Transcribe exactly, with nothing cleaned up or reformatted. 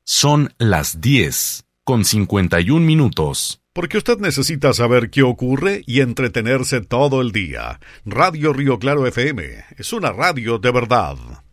Son las diez con cincuenta y un minutos. Porque usted necesita saber qué ocurre y entretenerse todo el día. Radio Río Claro F M es una radio de verdad.